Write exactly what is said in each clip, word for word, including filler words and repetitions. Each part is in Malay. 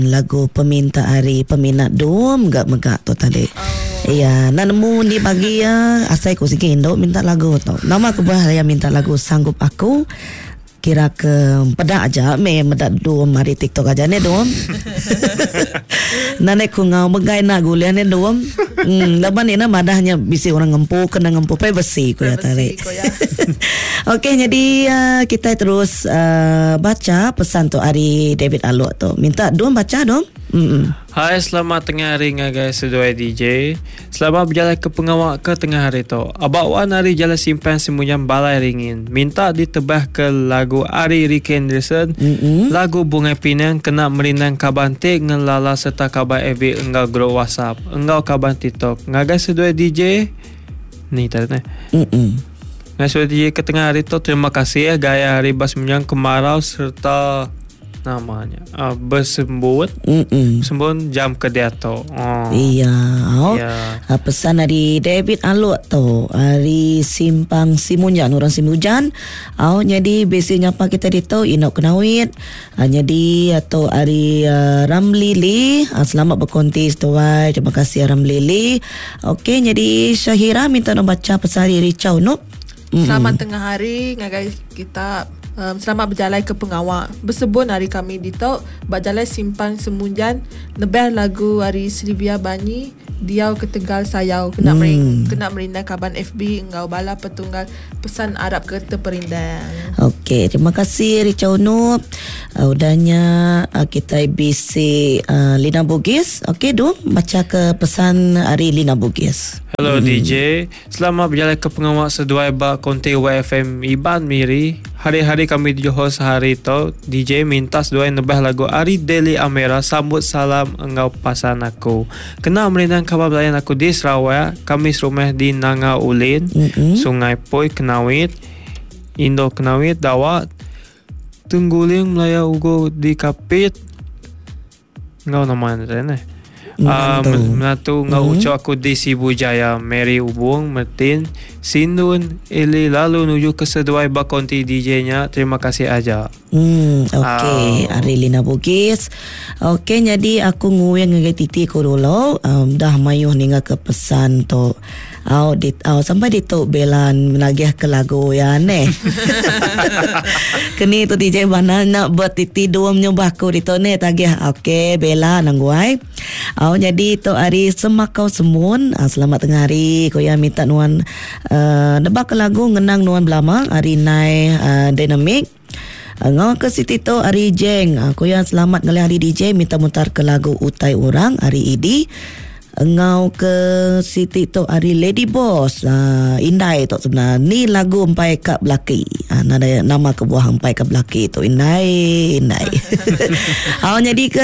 lagu peminta hari peminat dom gak megak tu tadi. Oh. Ya, nak nemu di bagi ya asai ku sikit indok minta lagu tu. Nama aku bahaya minta lagu Sanggup Aku. Kira ke pedak aja me medak dom hari TikTok aja ne dom. Nane ku ngau begai nak gulian ne dom. Hmm, laban ni na madahnya bisi orang ngempu kena ngempu privacy ku ya tarik. Okey, jadi uh, kita terus uh, baca pesan tu hari David Alok tu. Minta dom baca dom. Mm-mm. Hai, selamat tengah hari guys, sedua D J. Selamat berjalan ke pengawak ke tengah hari tu. Abak wan hari jalan simpan sembunyian balai ringin. Minta ditebah ke lagu Ari Ricky Anderson. Mm-mm. Lagu Bunga Pinang kena merindang kabantik ngelala serta kabar F B enggau grup WhatsApp. Enggau kabar TikTok. Ngagai sedua D J. Ni tadi. Mm-mm. Ngagai sedua D J ke tengah hari tu. Terima kasih ya gaya hari bas sembunyian kemarau serta namanya uh, bersembut Mm-mm. sembun jam kerja tu. Oh. Iya. Oh. Yeah. Uh, pesan dari David Alok tu hari simpang simunjan orang simujan. Oh, jadi biasanya apa kita dito inok kenawit. Uh, jadi atau hari uh, Ramlili uh, selamat berkontis tu. Terima kasih Ramlili. Okey, jadi Syahira minta nak baca pesan dari Ricau no. Selamat tengah hari guys, kita Um, selamat berjalan ke pengawak. Bersebut hari kami di Tok berjalan simpang semunjan. Lebih lagu hari Silvia Banyi Diau ke Tegal Sayau. Kena hmm. mering, kena merindang kaban F B engkau bala petunggal pesan Arab ke terperindang. Okey, terima kasih Ricau Nup. Uh, udahnya uh, kita B C uh, Lina Bugis. Okey, dong baca ke pesan hari Lina Bugis. Hello hmm. D J. Selamat berjalan ke pengawak sedua ba konti Y F M Iban Miri. Hari-hari kami di Johor sehari tu D J minta sedua nebah lagu Ari Deli Amera sambut salam engkau pasan aku. Kena merindang kabar belayan aku di Sarawak. Kami serumah di Nanga Ulin, mm-hmm. Sungai Poi Kenawit, Indo Kenawit, Dawat, Tungguling Melaya Ugo di Kapit. Engkau nama ni. Ah, menatu ngau mm-hmm. ucap aku di Sibu Jaya, Mary Ubung, Martin, Sindun, Eli lalu nuju ke seduai bakonti D J-nya. Terima kasih aja. Hmm, okey, uh, Ari Lina Bugis. Okey, jadi aku nguyang ngai titi ko dulu. Um, dah mayuh ninga ke pesan tu. Au dit au sampai dituk belan menagih ke lagu ya ne. Kini tu D J mana nak buat titi dua menyembah ko ditu ne tagih. Okey, bela nangguai. Au jadi tu hari semakau semun. Uh, selamat tengah hari. Ko ya minta nuan uh, debak ke lagu ngenang nuan belama hari nai uh, dynamic. Ngau ke Siti tu hari jeng. Aku yang selamat ngalih hari D J minta mutar ke lagu Utai Orang hari Idi. Ngau ke Siti tu hari Lady Boss uh, Indai tu sebenarnya ni lagu Empai Kak Belaki. Uh, nada nama kebuah Empai Kak Belaki tu Indai Indai. Awak jadi ke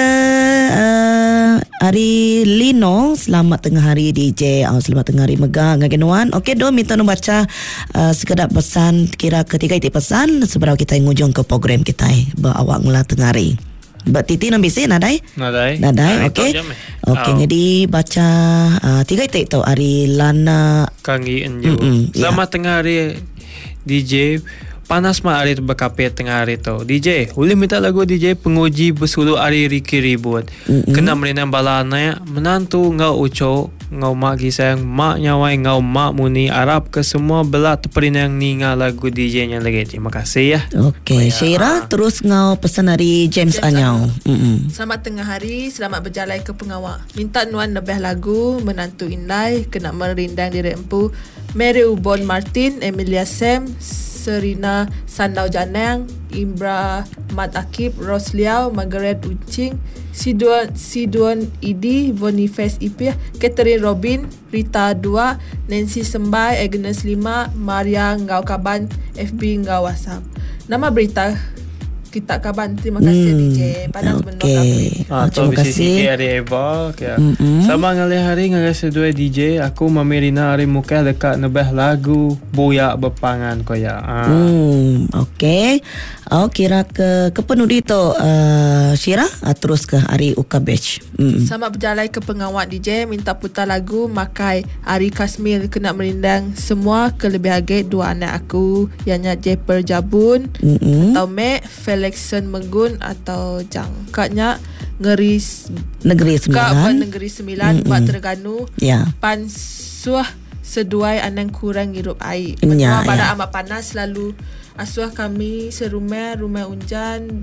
uh, hari Lino selamat tengah hari D J. Awak selamat tengah hari Megah ngagenuan. Okey do minta nak baca uh, sekedar pesan kira ketiga itu pesan sebab kita ngujung ke program kita ba awak ngelah tengah hari. Mbak Titi nak bisik nadai? Nadai. Nadai, okey. Okey, oh. Jadi baca uh, tiga itik tu hari Lana Kangi Enju. Mm-mm, selamat yeah. tengah hari D J. Panas mah hari berkapit tengah hari tu. D J, boleh minta lagu D J penguji bersulu hari Ricky Ribut. Mm-hmm. Kena merindang balana menantu ngau uco ngau mak gisang mak nyawai ngau mak muni Arab ke semua belah terperindang ni ngau lagu D J-nya lagi. Terima kasih ya. Okey, Syira terus ngau pesan hari James, James Anyau. Mm-hmm. Selamat tengah hari, selamat berjalan ke pengawak. Minta nuan lebih lagu menantu Indai kena merindang diri empu. Mary Ubon Martin, Emilia Sam, Serina Sandau Janang, Imbra Mat Akib, Ros Liao, Margaret Ucing, Siduan Siduan Idi, Boniface Ipih, Catherine Robin, Rita Dua, Nancy Sembai, Agnes Lima, Maria Ngau Kaban, F B Ngau WhatsApp. Nama berita kita kaban. Terima kasih hmm. D J. Panas benar okay. ah, terima kasih. Hari Eva. Mm-hmm. Sama ngalih hari ngalih sedua D J. Aku mamirina hari muka dekat nebah lagu Boyak Berpangan koya. Ah. Hmm, okey. Oh, kira ke ke penuh itu uh, Syira uh, terus ke hari Ukabech. Mm. Sama berjalan ke pengawat D J minta putar lagu Makai Ari Kasmil kena merindang semua kelebihan dua anak aku ianya Jeper Jabun mm-hmm. atau Mek Felixson Megun atau Jang. Katnya Ngeris Negeri Kak Sembilan. Negeri Sembilan Buat Terengganu. Ya. Pansuah seduai anang kurang hirup air. Ya, Menua pada ya. amat panas lalu asuah kami serumah rumah hujan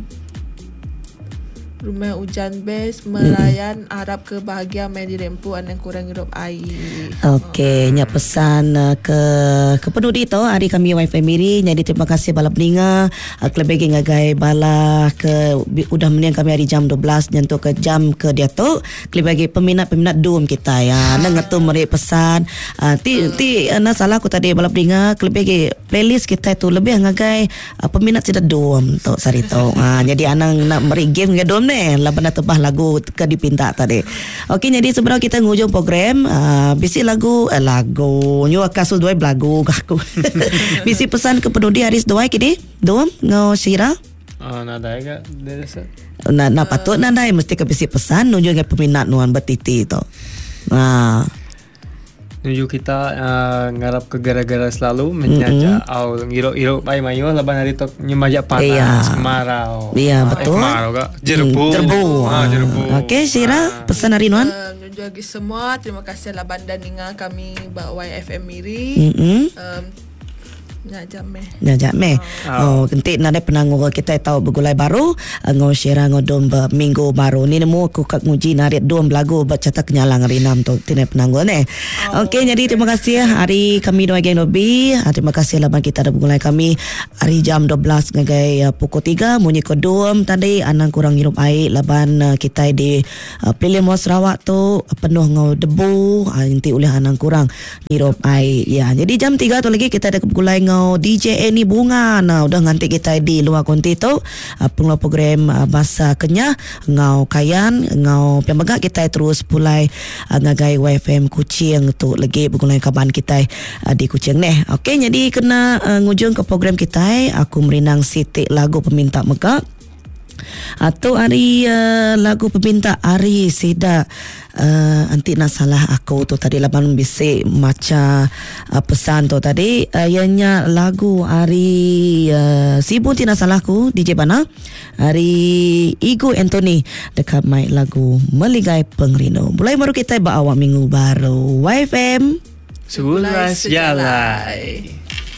rumah hujan bes melayan harap ke bahagia main di rempu anang kurang hirup air. Okey, nya pesan uh, ke ke penudi tu hari kami wifi miri. Jadi terima kasih bala peninga uh, kelebih ngagai bala ke bi- udah meniang kami hari jam dua belas nyentuh ke jam ke dia tu kelebih peminat-peminat dum kita ya. Nang ngatu meri pesan uh, ti ti uh, na salah aku tadi bala peninga kelebih playlist kita tu lebih ngagai uh, peminat tidak dum tu sari tu. Uh, jadi anang nak meri game ke dum ni laban tebah lagu ke dipinta tadi. Okey, jadi sebelum kita ngujung program uh, bisi lagu eh, lagu nyu kasus dua lagu aku. Bisi pesan ke penudi Haris dua kini dom ngau Syira. Ah, nada ya dari sa. Na na patut na dai mesti ke bisi pesan nunjuk ke peminat nuan betiti tu. Ha. Nuju kita uh, ngarap ke gara-gara selalu menyaja mm-hmm. au ngiro-iro pai mayo laban hari tok nyemaja panas Iya. kemarau. Iya, Ah, betul. Eh, kemarau kak. Jerbu. Hmm, jerbu. Ah, jerbu. Okey, Syira pesan hari nuan. Uh, Menjadi semua terima kasih lah banda ninga kami Bak Y F M Miri. Hmm. Um, Nak jam eh. Najak meh. Oh, kentik nade penanggur kita tahu bergulai baru ngau Syira ngodom minggu baru. Ni nemu aku kak nguji narik dua lagu bercata kenyalang rinam tu tine penanggur ni. Okey, jadi terima kasih hari kami dua geng lebih. Terima kasih laban kita ada bergulai kami hari jam dua belas ngagai uh, pukul tiga munyi kodom tadi anang kurang hirup air laban uh, kita di uh, Pilihan Muar Sarawak tu uh, penuh ngau debu uh, inti oleh anang kurang hirup air. Ya, jadi jam tiga tu lagi kita ada bergulai ngau D J Eni Bunga. Nah, udah nganti kita di luar konti tu uh, pengelola program uh, bahasa Kenyah ngau kayan ngau pemegak kita terus pulai uh, ngagai Y F M Kuching tu lagi bergulai kaban kita uh, di Kuching ni. Okey, jadi kena uh, ngujung ke program kita. Aku merinang sitik lagu peminta megak atau hari uh, lagu peminta Ari Sida uh, anti nak salah aku tu tadi laban bisik maca uh, pesan tu tadi uh, ianya lagu Ari uh, Sibu tidak salah aku D J Bana Ari Igu Anthony dekat mic lagu Meligai Pengrino. Mulai baru kita bawa minggu baru Y F M Segulas jalai.